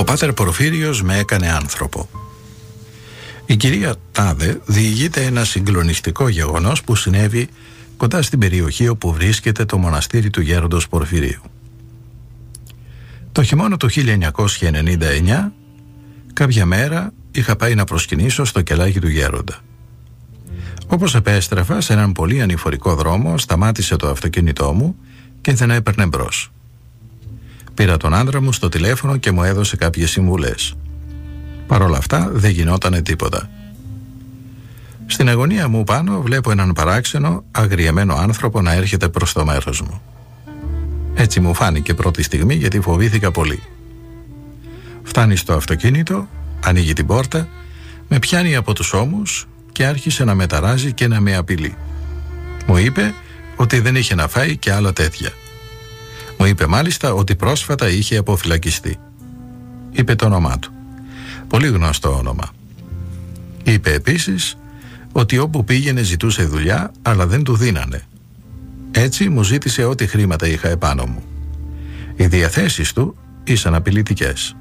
Πάτερ Πορφύριος με έκανε άνθρωπο. Η κυρία Τάδε διηγείται ένα συγκλονιστικό γεγονός που συνέβη κοντά στην περιοχή όπου βρίσκεται το μοναστήρι του Γέροντος Πορφυρίου. Το χειμώνα του 1999, κάποια μέρα είχα πάει να προσκυνήσω στο κελάκι του Γέροντα. Όπως επέστρεφα σε έναν πολύ ανηφορικό δρόμο, σταμάτησε το αυτοκίνητό μου και δεν έπαιρνε μπρος. Πήρα τον άντρα μου στο τηλέφωνο και μου έδωσε κάποιες συμβουλές. Παρ' όλα αυτά δεν γινότανε τίποτα. Στην αγωνία μου πάνω βλέπω έναν παράξενο, αγριεμένο άνθρωπο να έρχεται προς το μέρος μου. Έτσι μου φάνηκε πρώτη στιγμή, γιατί φοβήθηκα πολύ. Φτάνει στο αυτοκίνητο, ανοίγει την πόρτα, με πιάνει από τους ώμους και άρχισε να με ταράζει και να με απειλεί. Μου είπε ότι δεν είχε να φάει και άλλα τέτοια. Μου είπε μάλιστα ότι πρόσφατα είχε αποφυλακιστεί. Είπε το όνομά του. Πολύ γνωστό όνομα. Είπε επίσης ότι όπου πήγαινε ζητούσε δουλειά, αλλά δεν του δίνανε. Έτσι μου ζήτησε ό,τι χρήματα είχα επάνω μου. Οι διαθέσεις του ήσαν απειλητικές.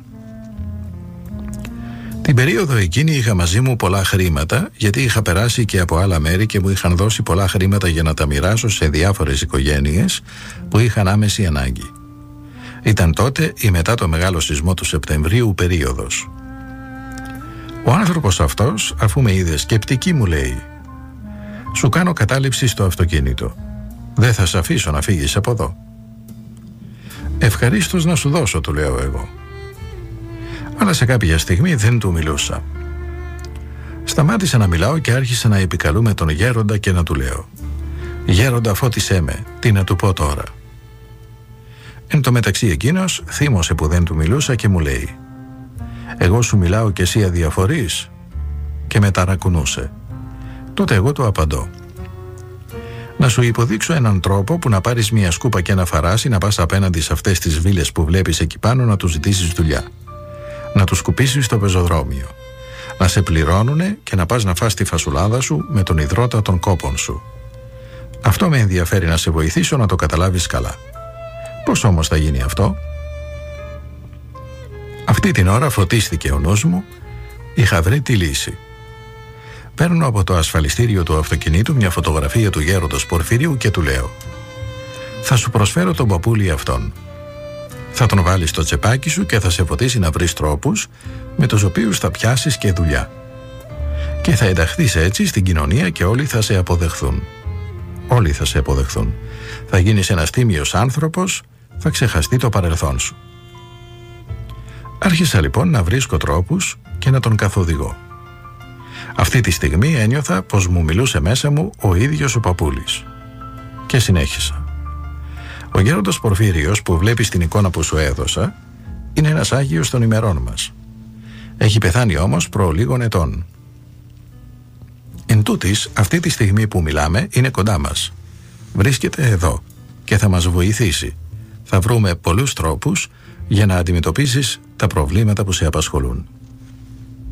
Την περίοδο εκείνη είχα μαζί μου πολλά χρήματα, γιατί είχα περάσει και από άλλα μέρη και μου είχαν δώσει πολλά χρήματα για να τα μοιράσω σε διάφορες οικογένειες που είχαν άμεση ανάγκη. Ήταν τότε η μετά το μεγάλο σεισμό του Σεπτεμβρίου περίοδος. Ο άνθρωπος αυτός, αφού με είδε σκεπτική, μου λέει: «Σου κάνω κατάληψη στο αυτοκίνητο. Δεν θα σε αφήσω να φύγεις από εδώ». «Ευχαρίστως να σου δώσω», του λέω εγώ. Αλλά σε κάποια στιγμή δεν του μιλούσα. Σταμάτησα να μιλάω και άρχισα να επικαλούμε τον Γέροντα και να του λέω: «Γέροντα, φώτισέ με, τι να του πω τώρα?» Εν τω μεταξύ εκείνος θύμωσε που δεν του μιλούσα και μου λέει: «Εγώ σου μιλάω και εσύ αδιαφορείς?» Και με ταρακουνούσε. Τότε εγώ του απαντώ: «Να σου υποδείξω έναν τρόπο που να πάρεις μια σκούπα και ένα φαράσι, να πας απέναντι σε αυτές τις βίλες που βλέπεις εκεί πάνω, να τους ζητήσεις δουλειά. Να τους σκουπίσεις στο πεζοδρόμιο. Να σε πληρώνουνε και να πας να φας τη φασουλάδα σου με τον υδρότα των κόπων σου. Αυτό με ενδιαφέρει να σε βοηθήσω να το καταλάβεις καλά. Πώς όμως θα γίνει αυτό?» Αυτή την ώρα φωτίστηκε ο νους μου, είχα βρει τη λύση. Παίρνω από το ασφαλιστήριο του αυτοκινήτου μια φωτογραφία του Γέροντος Πορφυρίου και του λέω: «Θα σου προσφέρω τον παππούλη αυτόν. Θα τον βάλεις στο τσεπάκι σου και θα σε φωτίσει να βρεις τρόπους με τους οποίους θα πιάσεις και δουλειά. Και θα ενταχθείς έτσι στην κοινωνία και όλοι θα σε αποδεχθούν. Όλοι θα σε αποδεχθούν. Θα γίνεις ένας τίμιος άνθρωπος, θα ξεχαστεί το παρελθόν σου». Άρχισα λοιπόν να βρίσκω τρόπους και να τον καθοδηγώ. Αυτή τη στιγμή ένιωθα πως μου μιλούσε μέσα μου ο ίδιος ο παππούλης. Και συνέχισα. Ο Γέροντος Πορφύριος που βλέπεις στην εικόνα που σου έδωσα είναι ένας Άγιος των ημερών μας. Έχει πεθάνει όμως προ λίγων ετών. Εν τούτης, αυτή τη στιγμή που μιλάμε είναι κοντά μας. Βρίσκεται εδώ και θα μας βοηθήσει. Θα βρούμε πολλούς τρόπους για να αντιμετωπίσεις τα προβλήματα που σε απασχολούν.